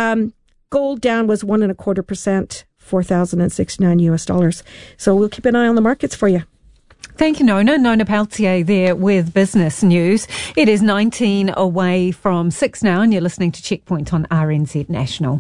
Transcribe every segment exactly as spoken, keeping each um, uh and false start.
Um, gold down was one and a quarter percent, four thousand sixty-nine U S dollars. So we'll keep an eye on the markets for you. Thank you, Nona. Nona Peltier there with business news. It is nineteen away from six now, and you're listening to Checkpoint on R N Z National.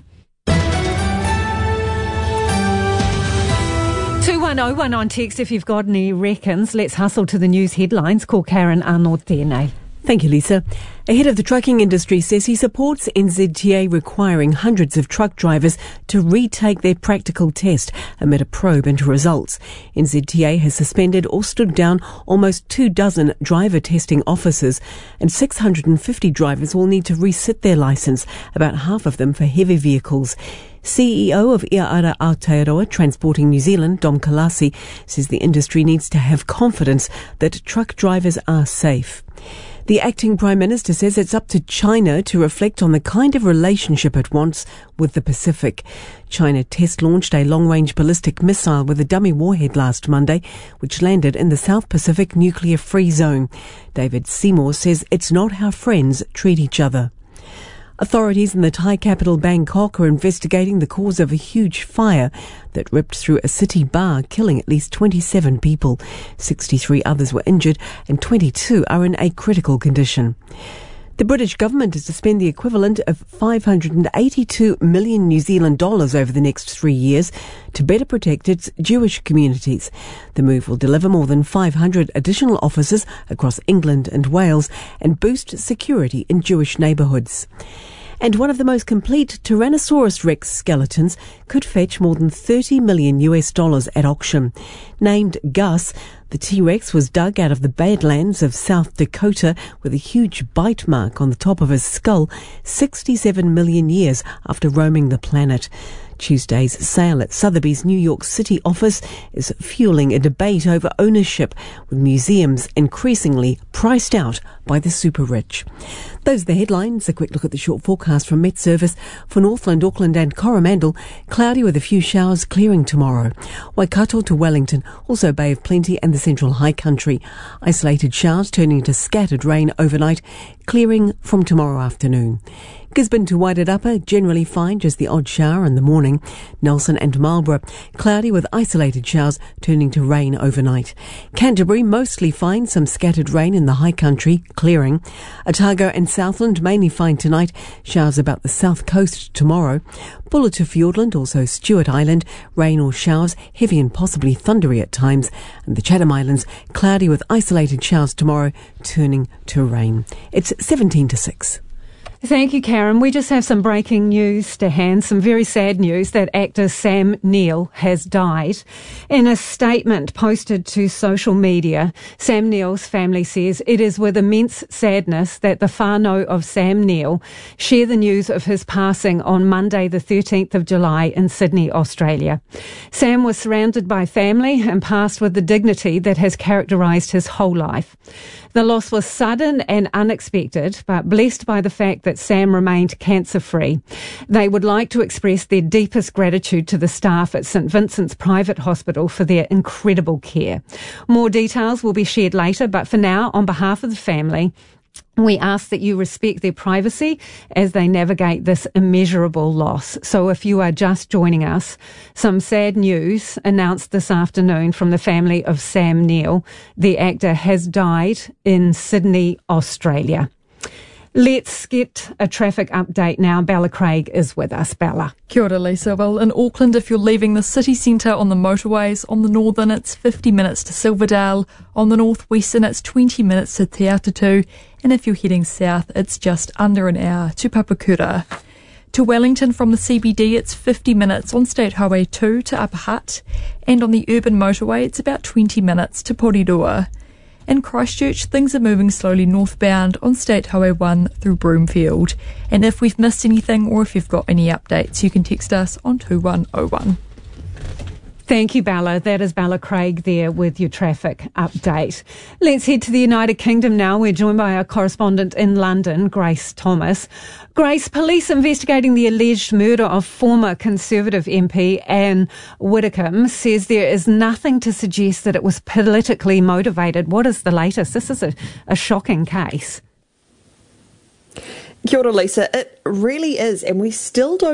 two one oh one on text if you've got any reckons. Let's hustle to the news headlines. Call Karen Arnold tēnei. Thank you, Lisa. A head of the trucking industry says he supports N Z T A requiring hundreds of truck drivers to retake their practical test amid a probe into results. N Z T A has suspended or stood down almost two dozen driver testing officers, and six hundred fifty drivers will need to resit their licence, about half of them for heavy vehicles. C E O of Ia Ara Aotearoa Transporting New Zealand, Dom Kalasi, says the industry needs to have confidence that truck drivers are safe. The acting Prime Minister says it's up to China to reflect on the kind of relationship it wants with the Pacific. China test-launched a long-range ballistic missile with a dummy warhead last Monday, which landed in the South Pacific nuclear-free zone. David Seymour says it's not how friends treat each other. Authorities in the Thai capital Bangkok are investigating the cause of a huge fire that ripped through a city bar, killing at least twenty-seven people. sixty-three others were injured and twenty-two are in a critical condition. The British government is to spend the equivalent of five hundred eighty-two million New Zealand dollars over the next three years to better protect its Jewish communities. The move will deliver more than five hundred additional officers across England and Wales and boost security in Jewish neighbourhoods. And one of the most complete Tyrannosaurus Rex skeletons could fetch more than thirty million U S dollars at auction. Named Gus, the T-Rex was dug out of the Badlands of South Dakota with a huge bite mark on the top of his skull, sixty-seven million years after roaming the planet. Tuesday's sale at Sotheby's New York City office is fueling a debate over ownership, with museums increasingly priced out by the super rich. Those are the headlines. A quick look at the short forecast from Met Service. For Northland, Auckland and Coromandel, cloudy with a few showers, clearing tomorrow. Waikato to Wellington, also Bay of Plenty and the Central High Country. Isolated showers turning to scattered rain overnight, clearing from tomorrow afternoon. Gisborne to Wairarapa, generally fine, just the odd shower in the morning. Nelson and Marlborough, cloudy with isolated showers turning to rain overnight. Canterbury, mostly fine, some scattered rain in the high country, clearing. Otago and Southland, mainly fine tonight, showers about the south coast tomorrow. Buller to Fiordland, also Stewart Island, rain or showers, heavy and possibly thundery at times. And the Chatham Islands, cloudy with isolated showers tomorrow, turning to rain. It's seventeen to six. Thank you, Karen. We just have some breaking news to hand, some very sad news that actor Sam Neill has died. In a statement posted to social media, Sam Neill's family says it is with immense sadness that the whānau of Sam Neill share the news of his passing on Monday the thirteenth of July in Sydney, Australia. Sam was surrounded by family and passed with the dignity that has characterised his whole life. The loss was sudden and unexpected, but blessed by the fact that Sam remained cancer-free. They would like to express their deepest gratitude to the staff at St Vincent's Private Hospital for their incredible care. More details will be shared later, but for now, on behalf of the family, we ask that you respect their privacy as they navigate this immeasurable loss. So if you are just joining us, some sad news announced this afternoon from the family of Sam Neill. The actor has died in Sydney, Australia. Let's get a traffic update now. Bella Craig is with us. Bella. Kia ora, Lisa. Well, in Auckland, if you're leaving the city centre on the motorways, on the northern it's fifty minutes to Silverdale, on the northwestern it's twenty minutes to Te Atatu, and if you're heading south, it's just under an hour to Papakura. To Wellington from the C B D, it's fifty minutes on State Highway two to Upper Hutt, and on the urban motorway, it's about twenty minutes to Porirua. In Christchurch, things are moving slowly northbound on State Highway one through Broomfield. And if we've missed anything or if you've got any updates, you can text us on two one oh one. Thank you, Bella. That is Bella Craig there with your traffic update. Let's head to the United Kingdom now. We're joined by our correspondent in London, Grace Thomas. Grace, police investigating the alleged murder of former Conservative M P Anne Widdecombe says there is nothing to suggest that it was politically motivated. What is the latest? This is a, a shocking case. Kia ora, Lisa. It really is, and we still don't